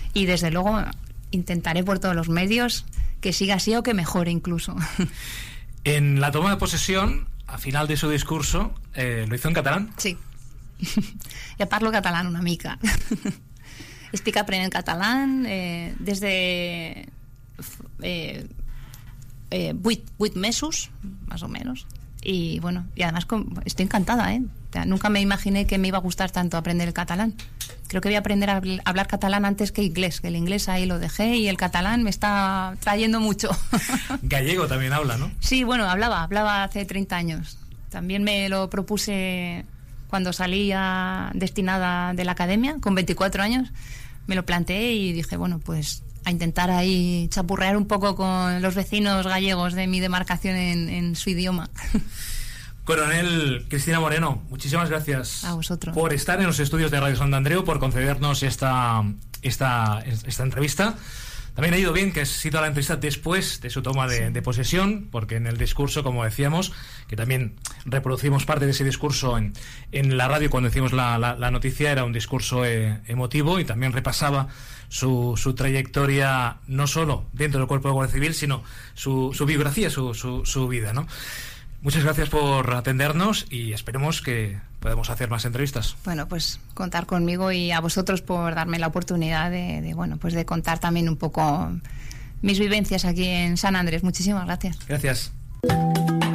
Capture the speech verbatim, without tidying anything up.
y desde luego intentaré por todos los medios que siga así o que mejore incluso. En la toma de posesión, a final de su discurso, eh, ¿lo hizo en catalán? Sí. Ja parlo català una mica. Estic aprenent català eh, des de eh, eh, vuit, vuit mesos, más o menos. Y bueno, y además estoy encantada, ¿eh? O sea, nunca me imaginé que me iba a gustar tanto aprender el catalán. Creo que voy a aprender a hablar catalán antes que inglés, que el inglés ahí lo dejé y el catalán me está trayendo mucho. Gallego también habla, ¿no? Sí, bueno, hablaba, hablaba hace treinta años. También me lo propuse cuando salía destinada de la academia, con veinticuatro años. Me lo planteé y dije, bueno, pues a intentar ahí chapurrear un poco con los vecinos gallegos de mi demarcación en, en su idioma. Coronel Cristina Moreno, muchísimas gracias a vosotros por estar en los estudios de Radio Sant Andreu, por concedernos esta, esta, esta entrevista. También ha ido bien que ha sido la entrevista después de su toma de, sí. de posesión, porque en el discurso, como decíamos, que también reproducimos parte de ese discurso en, en la radio cuando hicimos la, la, la noticia, era un discurso eh, emotivo y también repasaba su, su trayectoria, no solo dentro del Cuerpo de Guardia Civil, sino su, su biografía, su, su, su vida, ¿no? Muchas gracias por atendernos y esperemos que podamos hacer más entrevistas. Bueno, pues contar conmigo y a vosotros por darme la oportunidad de, de bueno, pues de contar también un poco mis vivencias aquí en Sant Andrés. Muchísimas gracias. Gracias.